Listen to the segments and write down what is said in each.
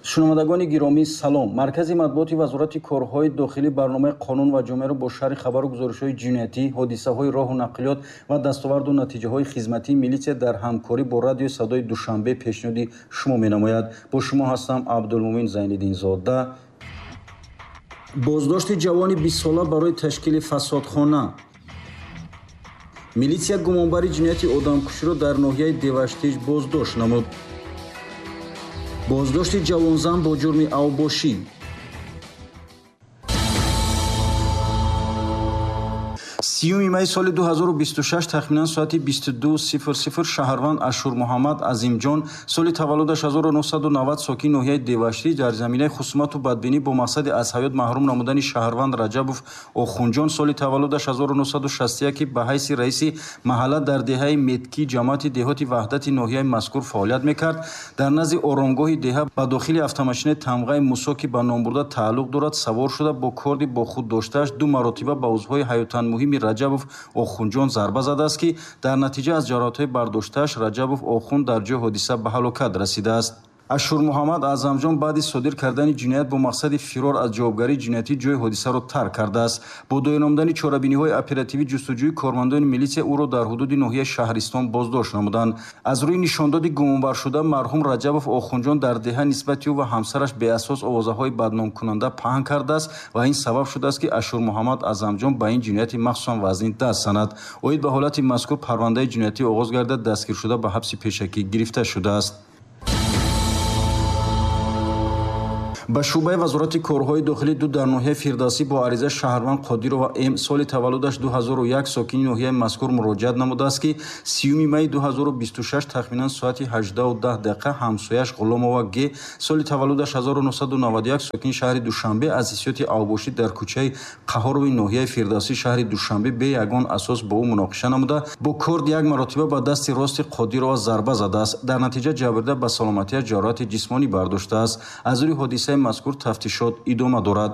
шунавандагони гиромӣ салом. маркази матбуоти вазорати корҳои дохилӣ барномаи қонун ва ҷомеаро бо шарҳи хабару гузоришҳои ҷиноятӣ, ҳодисаҳои роҳу нақлиёт ва дастоварду натиҷаҳои хизматии милитсия дар ҳамкорӣ бо радиои садои душанбе пешниҳоди шумо менамояд. бо шумо ҳастам Абдулмумин Зайниддинзода. боздошти ҷавони 20 сола барои ташкили фасодхона. милитсия гумонбари ҷинояти одамкуширо дар ноҳияи Деваштиж боздошт намуд. боздошти ҷавонзан бо ҷурми авбошӣ. сиюми майи соли 2026 тахминан соати 22:00 шаҳрванд Ашур Муҳаммад Азимҷон соли таваллудаш 1990 сокини ноҳияи Девашти дар заминаи хусумату бадбинӣ бо мақсади аз ҳаёт маҳрум намудани шаҳрванд Раҷабов Охунҷон соли таваллудаш 1961 ба ҳайси раиси маҳалла дар деҳаи Метки ҷамоати деҳоти ваҳдати ноҳияи мазкур фаъолият мекард. дар назди оромгоҳи деҳа ба дохили автомашинаи тамғаи Мусо ки ба номбурда тааллуқ дорад савор шуда бо корди бо худ доштааш ду маротиба ба узвҳои ҳаётан муҳими Раҷабов Охунҷон зарба задааст ки дар натиҷа аз ҷароҳатҳои бардоштааш Раҷабов Охун дар ҷои ҳодиса ба ҳалокат расидааст. Ашур Муҳаммад Азамҷон баъди содир кардани ҷиноят бо мақсади фирор аз ҷавобгарии ҷиноятӣ ҷои ҳодисаро тарк кардааст. бо доир намудани чорабиниҳои оперативӣ ҷустуҷӯи кормандони милитсия ӯро дар ҳудуди ноҳияи Шаҳристон боздошт намуданд. аз рӯи нишондоди гумонбаршуда марҳум Раҷабов Охунҷон дар деҳа нисбати ӯ ва ҳамсараш беасос овозаҳои бадномкунанда паҳн кардааст ва ин сабаб шудааст ки Ашур Муҳаммад Азамҷон ба ин ҷинояти махсусан вазнин даст занад. оид ба ҳолати мазкур парвандаи ҷиноятӣ оғоз гардida дастгиршуда ба ҳабси пешакӣ гирифта шудааст. ба шӯъбаи вазорати корҳои дохилӣ ду дар ноҳияи Фирдавсӣ бо ариза шаҳрванд Қодирова М соли таваллудаш 2001 сокини ноҳияи мазкур муроҷиат намудааст ки 30 майи 2026 тахминан соати 18:10 ҳамсояш Ғуломова Г соли таваллудаш 1991 сокини шаҳри Душанбе аз ҳиссиёти авбошӣ дар кӯчаи Қаҳорови ноҳияи Фирдавсӣ шаҳри Душанбе бе ягон асос бо ӯ муноқиша намуда бо корд як маротиба ба дасти рости Қодирова зарба задааст. дар натиҷа ҷабрдида ба саломатиаш ҷароҳати ҷисмонӣ бардоштааст. аз рӯи ҳодисаи мазкур тафтишот идома дорад.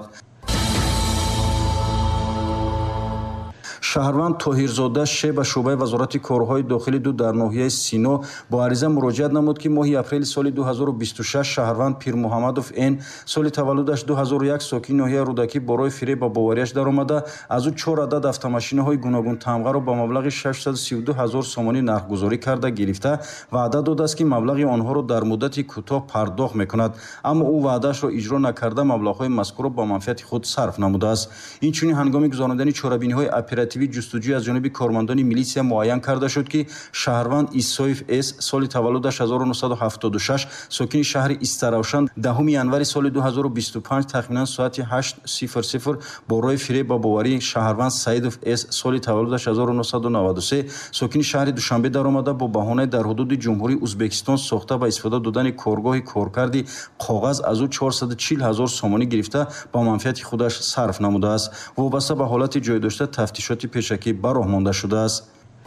шаҳрванд Тоҳирзода Ш ба шӯъбаи вазорати корҳои дохилӣ ду дар ноҳияи Сино бо ариза муроҷиат намуд ки моҳи апрели соли 2026 шаҳрванд Пирмуҳаммадов Н соли таваллудаш 2001 сокини ноҳияи Рӯдакӣ бо роҳи фиреб ба боварияш даромада аз ӯ 4 адад автомошинаҳои гуногун тамғаро ба маблағи 632 000 сомонӣ нархгузорӣ карда гирифта ваъда додааст ки маблағи онҳоро дар муддати кӯтоҳ пардохт мекунад, аммо ӯ ваъдаашро иҷро накарда маблағҳои мазкурро ба манфиати худ сарф намудааст. инчунин ҳангоми гузарондани чорабиниҳои оперативӣ ҷустуҷӯ аз ҷониби кормандони милитсия муайян карда шуд ки шаҳрванд Исоев С соли таваллудаш 1976 сокини шаҳри Истаравшан 10 январи соли 2025 тахминан соати 8:00 бо роҳи фиреб ба боварӣ шаҳрванд Саидов С соли таваллудаш 1993 сокини шаҳри Душанбе даромада бо баҳонаи дар ҳудуди ҷумҳурии Узбекистон сохта ба истифода додани коргоҳи коркарди коғаз аз ӯ 440 000 сомонӣ гирифта ба манфиати худаш сарф намудааст. вобаста ба ҳолати ҷойдошта тафтишоти пешакӣ ба роҳ монда шудааст.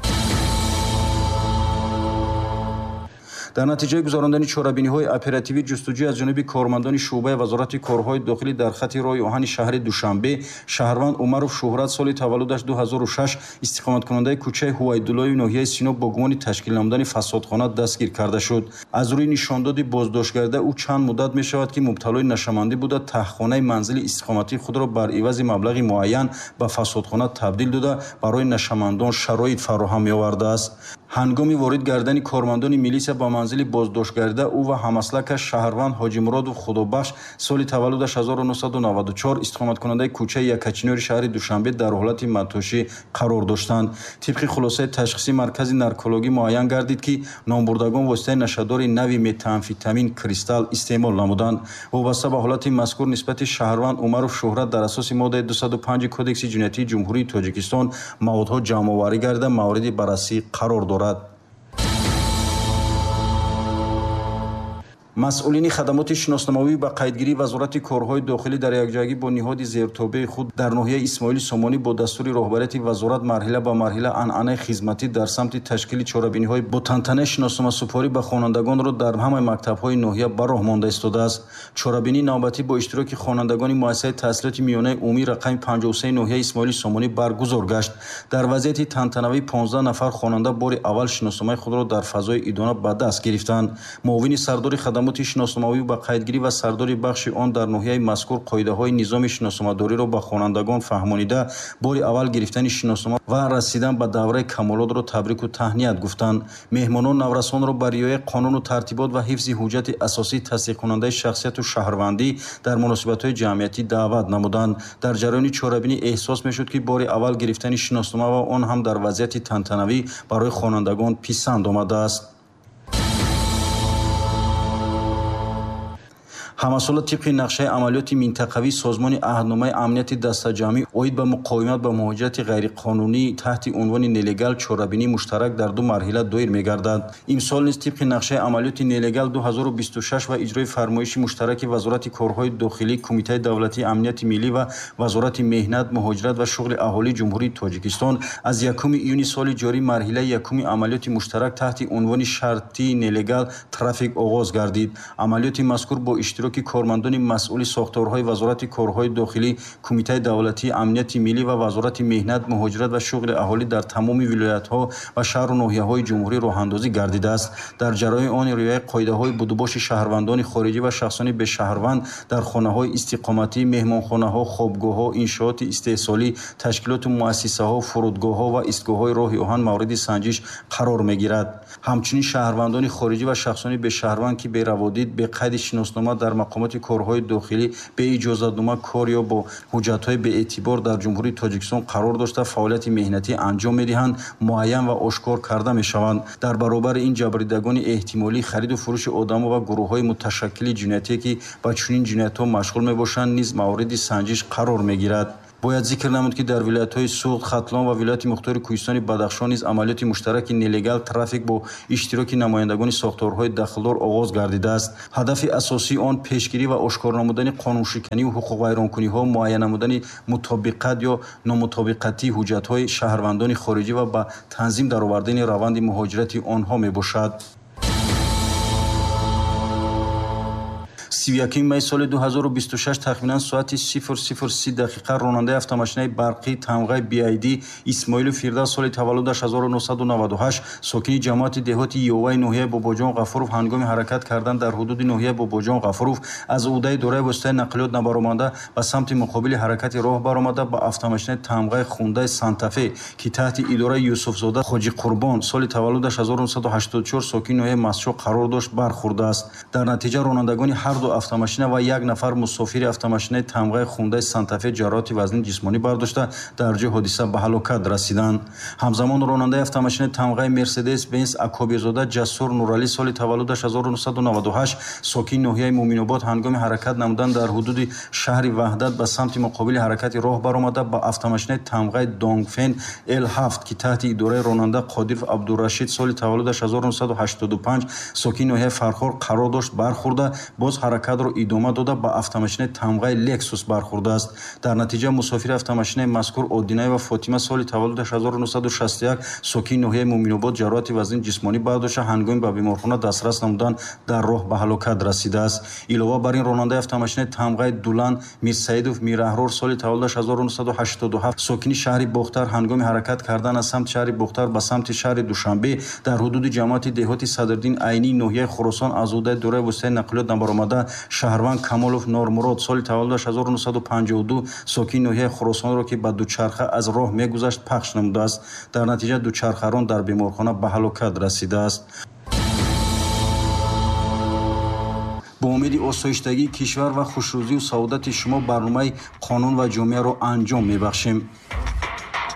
дар натиҷаи гузарондани чорабиниҳои оперативӣ ҷустуҷӯ аз ҷониби кормандони шӯъбаи вазорати корҳои дохилӣ дар хати роҳи оҳани шаҳри Душанбе шаҳрванд Умаров Шӯҳрат соли таваллудаш 2006 истиқоматкунандаи кӯчаи Ҳувайдуллои ноҳияи Сино бо гумони ташкил намудани фасодхона дастгир карда шуд. аз рӯи нишондоди боздоштгарда ӯ чанд муддат мешавад ки мубталои нашамандӣ буда таҳхонаи манзили истиқоматии худро бар ивази маблағи муайян ба фасодхона табдил дода барои нашамандон шароит фароҳам меовардааст. ҳангоми ворид гардани кормандони милитсия ба манзили боздоштгарда ӯ ва ҳамаслакаш шаҳрванд Ҳоҷимуродов Худобахш соли таваллудаш 1994 истиқоматкунандаи кӯчаи Якачинори шаҳри Душанбе дар ҳолати матошӣ қарор доштанд. тибқи хулосаи ташхиси маркази наркологӣ муайян гардид ки номбурдагон воситаи нашадори нави метамфетамин кристалл истеъмол намуданд. вобаста ба ҳолати мазкур нисбати шаҳрванд Умаров Шӯҳрат дар асоси моддаи 205 кодекси ҷиноятии ҷумҳурии Тоҷикистон маводҳо ҷамъоварӣ гардида мавриди баррасӣ қарор дорад. масъулини хадамоти шиносномавӣ ба қайдгирии вазорати корҳои дохилӣ дар якҷоягӣ бо ниҳоди зертобеи худ дар ноҳияи Исмоили Сомонӣ бо дастури роҳбарияти вазорат марҳила ба марҳила анъанаи хизматӣ дар самти ташкили чорабиниҳои бо тантанаи шиносномасупорӣ ба хонандагонро дар ҳамаи мактабҳои ноҳия ба роҳ монда истодааст. чорабинии навбатӣ бо иштироки хонандагони муассисаи таҳсилоти миёнаи умумӣ рақами 53 ноҳияи Исмоили Сомонӣ баргузор гашт. дар вазъияти тантанавӣ 15 нафар хонанда бори аввал шиносномаи худро дар фазои идона ба даст гирифтанд. муовини сардори хадамоти маълумоти шиносномавӣ ба қайдгирӣ ва сардори бахши он дар ноҳияи мазкур қоидаҳои низоми шиносномадориро ба хонандагон фаҳмонида бори аввал гирифтани шиноснома ва расидан ба давраи камолотро табрику таҳният гуфтанд. Меҳмонон наврасонро ба риояи қонуну тартибот ва ҳифзи ҳуҷҷати асосии тасдиқкунандаи шахсияту шаҳрвандӣ дар муносибатҳои ҷамъиятӣ даъват намуданд. Дар ҷараёни чорабинӣ эҳсос мешуд, ки бори аввал гирифтани шиноснома ва он ҳам дар вазъияти тантанавӣ барои хонандагон писанд омадааст. ҳамасола тибқи нақшаи амалиёти минтақавии созмони аҳдномаи амнияти дастаҷамъӣ оид ба муқовимат ба муҳоҷирати ғайриқонунӣ таҳти унвони нелегал чорабинии муштарак дар ду марҳила доир мегардад. Имсол низ тибқи нақшаи амалиёти нелегал 2026 ва иҷрои фармоиши муштараки Вазорати корҳои дохилӣ, Кумитаи давлатии амнияти миллӣ ва Вазорати меҳнат, муҳоҷират ва шуғли аҳолии Ҷумҳурии Тоҷикистон аз 1 июни соли ҷорӣ марҳилаи якуми амалиёти муштарак таҳти унвони шартии нелегал трафик оғоз гардид. Амалиёти мазкур бо иштироки кормандони масъули сохторҳои Вазорати корҳои дохилӣ, Кумитаи давлатии амнияти миллӣ ва Вазорати меҳнат, муҳоҷират ва шуғли аҳолӣ дар тамоми вилоятҳо ва шаҳру ноҳияҳои ҷумҳурӣ роҳандозӣ гардидааст. Дар ҷараёни он риояи қоидаҳои будубоши шаҳрвандони хориҷӣ ва шахсони бешаҳрванд дар хонаҳои истиқоматӣ, меҳмонхонаҳо, хобгоҳҳо, иншооти истеҳсолӣ, ташкилоту муассисаҳо, фурудгоҳҳо ва истгоҳҳои роҳи оҳан мавриди санҷиш қарор мегирад. ҳамчунин шаҳрвандони хориҷӣ ва шахсони бешаҳрванд, ки бераводид, бе қайди шиноснома дар мақомоти корҳои дохилӣ бе иҷозатнома кор ё бо ҳуҷҷатҳои беэътибор дар Ҷумҳурии Тоҷикистон қарор дошта фаъолияти меҳнатӣ анҷом медиҳанд, муайян ва ошкор карда мешаванд. Дар баробари ин ҷабрдидагони эҳтимолӣ хариду фурӯши одамо ва гурӯҳҳои муташаккили ҷиноятие, ки ба чунин ҷиноятҳо машғул мебошанд, низ мавриди санҷиш қарор мегирад. бояд зикр намуд, ки дар вилоятҳои Суғд, Хатлон ва вилояти мухтори Кӯҳистони Бадахшон низ амалиёти муштараки нелегал трафик бо иштироки намояндагони сохторҳои дахлдор оғоз гардидааст. ҳадафи асосии он пешгирӣ ва ошкор намудани қонуншиканию ҳуқуқвайронкуниҳо, муайян намудани мутобиқат ё номутобиқатии ҳуҷҷатҳои шаҳрвандони хориҷӣ ва ба танзим даровардани раванди муҳоҷирати онҳо мебошад. 31 май соли 2026 тахминан соати 00:30 ронандаи автомашинаи барқии тамғаи BID Исмоилу Фирдавс соли таваллудаш 1998 сокини ҷамоати деҳоти Ёваи ноҳияи Бобоҷон Ғафуров ҳангоми ҳаракат кардан дар ҳудуди ноҳияи Бобоҷон Ғафуров аз уҳдаи дораи воситаи нақлиёт набаромада ба самти муқобили ҳаракати роҳ баромада ба автомашинаи тамғаи Хундай Санта-Фе, ки таҳти идораи Юсуфзода Хоҷи Қурбон соли таваллудаш 1984 сокини ноҳияи Мастчо қарор дошт бархӯрдааст. Дар натиҷа ронандагони ҳарду автомашина ва як нафар мусофири автомашинаи тамғаи Хундай Санта-Фе ҷароҳати вазнин ҷисмонӣ бардошта дар ҷои ҳодиса ба ҳалокат расиданд. ҳамзамон ронандаи автомашинаи тамғаи Мерседес Бенз Акобирзода Ҷасур Нуралӣ соли таваллудаш 1998 сокини ноҳияи Муъминобод ҳангоми ҳаракат намудан дар ҳудуди шаҳри Ваҳдат ба самти муқобили ҳаракати роҳ баромада ба автомашинаи тамғаи Донгфен Л7, ки таҳти идораи ронанда Қодиров Абдурашид соли таваллудаш 1985 сокини ноҳияи Фархор қарор дошт бархӯрда, боз ҳаракатро идома дода ба автомашинаи тамғаи Лексус бархӯрдааст. Дар натиҷа мусофири автомашинаи мазкур Одинаева Фотима соли таваллудаш 1961 сокини ноҳияи Муъминобод ҷароҳати вазнин ҷисмонӣ бардошта ҳангоми ба беморхона дастрас намудан дар роҳ ба ҳалокат расидааст. илова бар ин ронандаи автомашинаи тамғаи Дулан Мирсаидов Мираҳрор соли таваллудаш 1987 сокини шаҳри Бохтар ҳангоми ҳаракат кардан аз самти шаҳри Бохтар ба самти шаҳри Душанбе дар ҳудуди ҷамоати деҳоти Садриддин Айнии ноҳияи Хӯросон аз уҳдаи дораи воситаи нақлиёт набаромада шаҳрванд Камолов Нормурод соли таваллудаш 1952 сокини ноҳияи Хӯросонро, ки ба дучарха аз роҳ мегузашт, пахш намудааст. дар натиҷа дучархарон дар беморхона ба ҳалокат расидааст. бо умеди осоиштагии кишвар ва хушрӯзию саодати шумо барномаи қонун ва ҷомеаро анҷом мебахшем.